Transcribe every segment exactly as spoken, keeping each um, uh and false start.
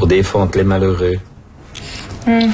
pour défendre les malheureux. Mm.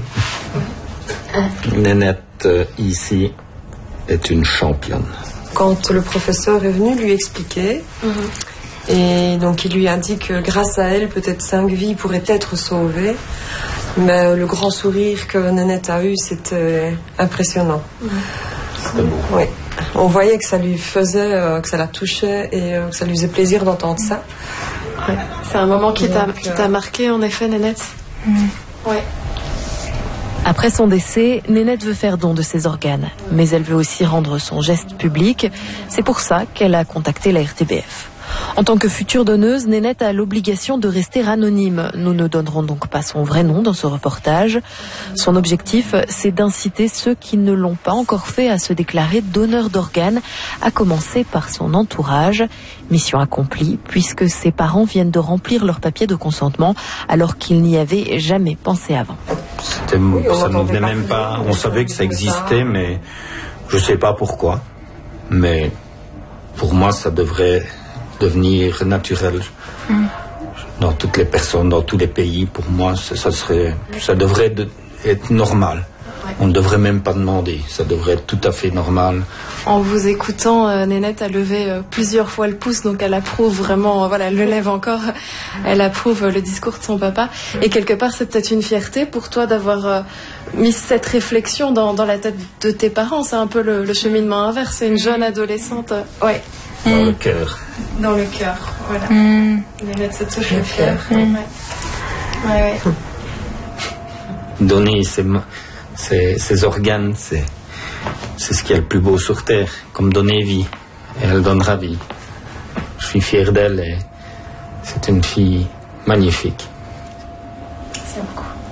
Nénette, euh, ici, est une championne. Quand le professeur est venu lui expliquer, mm-hmm. et donc il lui a dit que grâce à elle, peut-être cinq vies pourraient être sauvées, mais le grand sourire que Nénette a eu, c'était impressionnant. Mm. C'était beau. Oui. On voyait que ça lui faisait, euh, que ça la touchait et euh, que ça lui faisait plaisir d'entendre ça. Ouais. C'est un moment qui t'a, qui t'a marqué, en effet, Nénette. Mm. Ouais. Après son décès, Nénette veut faire don de ses organes, mais elle veut aussi rendre son geste public. C'est pour ça qu'elle a contacté la R T B F. En tant que future donneuse, Nénette a l'obligation de rester anonyme. Nous ne donnerons donc pas son vrai nom dans ce reportage. Son objectif, c'est d'inciter ceux qui ne l'ont pas encore fait à se déclarer donneurs d'organes, à commencer par son entourage. Mission accomplie, puisque ses parents viennent de remplir leur papier de consentement, alors qu'ils n'y avaient jamais pensé avant. C'était, ça ne venait même pas. On savait que ça existait, mais je ne sais pas pourquoi. Mais pour moi, ça devrait devenir naturel mm. dans toutes les personnes, dans tous les pays. Pour moi, ça, ça serait, ça devrait de, être normal. Ouais. On ne devrait même pas demander. Ça devrait être tout à fait normal. En vous écoutant, euh, Nénette a levé euh, plusieurs fois le pouce, donc elle approuve vraiment, euh, voilà, elle le lève encore, elle approuve euh, le discours de son papa. Et quelque part, c'est peut-être une fierté pour toi d'avoir euh, mis cette réflexion dans, dans la tête de tes parents. C'est un peu le, le cheminement inverse. C'est une jeune adolescente. Euh, ouais. Dans mmh. le cœur. Dans le cœur, voilà. Mmh. Nénette se touche le cœur. Mmh. Ouais. Ouais, ouais. Donner ses, ses, ses organes, c'est, c'est ce qu'il y a le plus beau sur Terre, comme donner vie. Et elle donnera vie. Je suis fier d'elle et c'est une fille magnifique. Merci beaucoup.